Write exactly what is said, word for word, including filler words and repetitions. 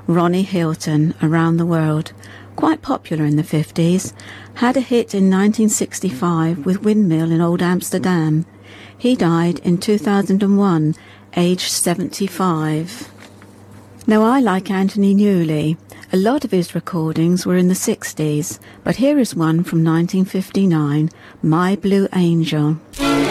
Ronnie Hilton, Around the World, quite popular in the fifties, had a hit in nineteen sixty-five with Windmill in Old Amsterdam. He died in two thousand one, aged seventy-five. Now, I like Anthony Newley. A lot of his recordings were in the sixties, but here is one from nineteen fifty-nine, My Blue Angel.